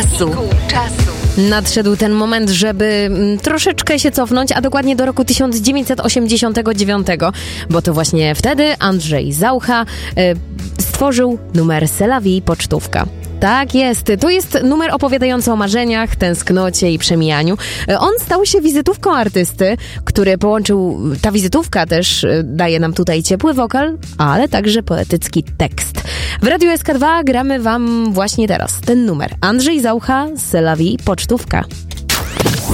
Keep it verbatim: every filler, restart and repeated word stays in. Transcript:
czasu. Nadszedł ten moment, żeby troszeczkę się cofnąć, a dokładnie do roku tysiąc dziewięćset osiemdziesiątego dziewiątego, bo to właśnie wtedy Andrzej Zaucha y, stworzył numer C'est la vie pocztówka. Tak jest, to jest numer opowiadający o marzeniach, tęsknocie i przemijaniu. On stał się wizytówką artysty, który połączył, ta wizytówka też daje nam tutaj ciepły wokal, ale także poetycki tekst. W Radiu S K dwa gramy wam właśnie teraz ten numer. Andrzej Zaucha, C'est la vie pocztówka.